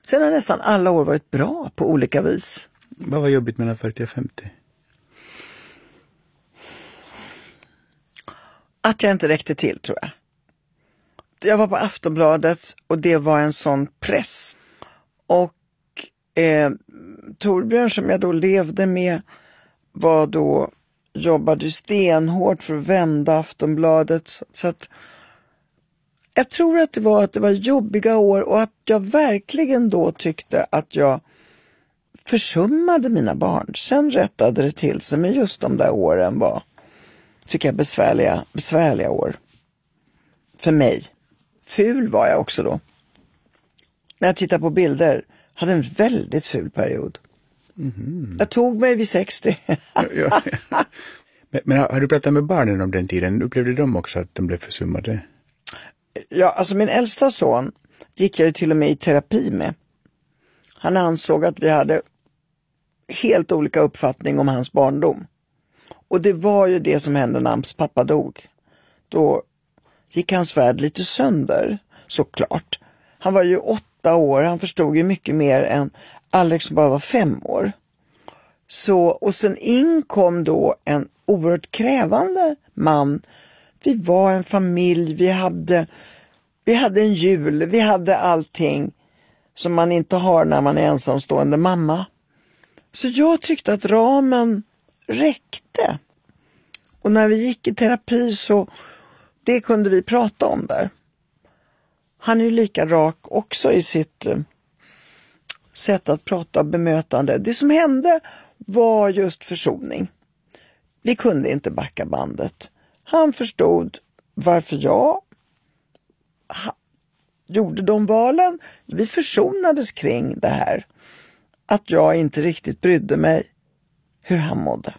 Sen har nästan alla år varit bra på olika vis. Vad var jobbigt mellan 40 och 50? Att jag inte räckte till, tror jag. Jag var på Aftonbladet och det var en sån press. Och Torbjörn, som jag då levde med, jobbade stenhårt för att vända Aftonbladet. Så att jag tror att det var jobbiga år, och att jag verkligen då tyckte att jag försummade mina barn. Sen rättade det till sig, men just de där åren var, tycker jag, besvärliga år. För mig. Ful var jag också då. När jag tittar på bilder, hade en väldigt ful period. Mm-hmm. Jag tog mig vid 60. Ja. Men har du pratat med barnen om den tiden? Upplevde de också att de blev försummade? Ja, alltså min äldsta son gick jag ju till och med i terapi med. Han ansåg att vi hade helt olika uppfattning om hans barndom. Och det var ju det som hände när hans pappa dog. Då gick hans värld lite sönder, såklart. Han var ju 8 år, han förstod ju mycket mer än Alex som bara var 5 år. Så, och sen inkom då en oerhört krävande man. Vi var en familj, vi hade en jul, vi hade allting som man inte har när man är ensamstående mamma. Så jag tyckte att ramen räckte. Och när vi gick i terapi så det kunde vi prata om där. Han är ju lika rak också i sitt sätt att prata och bemötande. Det som hände var just försoning. Vi kunde inte backa bandet. Han förstod varför jag gjorde de valen. Vi försonades kring det här. Att jag inte riktigt brydde mig hur han mådde.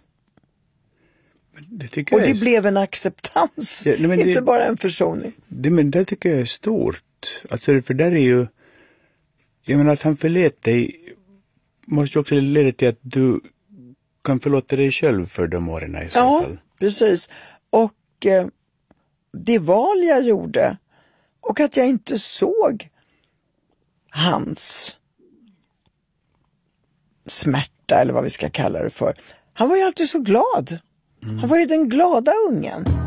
Och det blev en acceptans, ja, inte bara en försoning. Men det tycker jag är stort. Alltså, för där är ju, jag menar att han förlät dig måste ju också leda till att du kan förlåta dig själv för de åren i så fall. Ja, precis. Och det val jag gjorde, och att jag inte såg hans smärta eller vad vi ska kalla det för. Han var ju alltid så glad. Han var ju den glada ungen.